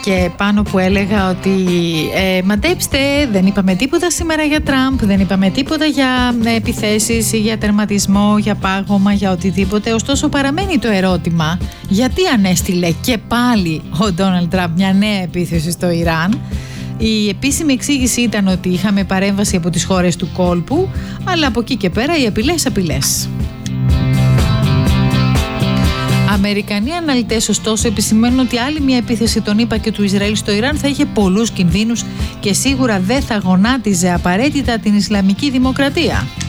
Και πάνω που έλεγα ότι μαντέψτε, δεν είπαμε τίποτα σήμερα για Τραμπ, δεν είπαμε τίποτα για επιθέσεις ή για τερματισμό, για πάγωμα, για οτιδήποτε. Ωστόσο παραμένει το ερώτημα, γιατί ανέστηλε και πάλι ο Ντόναλντ Τραμπ μια νέα επίθεση στο Ιράν? Η επίσημη εξήγηση ήταν ότι είχαμε παρέμβαση από τις χώρες του κόλπου, αλλά από εκεί και πέρα οι απειλές. Αμερικανοί αναλυτές ωστόσο επισημαίνουν ότι άλλη μια επίθεση των ΗΠΑ και του Ισραήλ στο Ιράν θα είχε πολλούς κινδύνους και σίγουρα δεν θα γονάτιζε απαραίτητα την Ισλαμική Δημοκρατία.